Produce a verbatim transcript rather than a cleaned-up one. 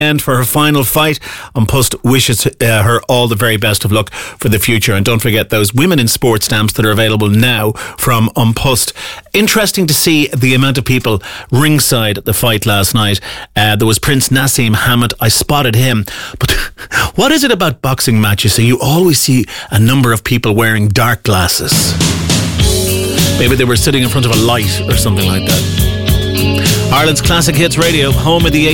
And for her final fight, Post wishes uh, her all the very best of luck for the future. And don't forget those Women in Sport stamps that are available now from Post. Interesting to see the amount of people ringside at the fight last night. Uh, there was Prince Nassim Hamed. I spotted him. But what is it about boxing matches? So you always see a number of people wearing dark glasses. Maybe they were sitting in front of a light or something like that. Ireland's Classic Hits Radio, home of the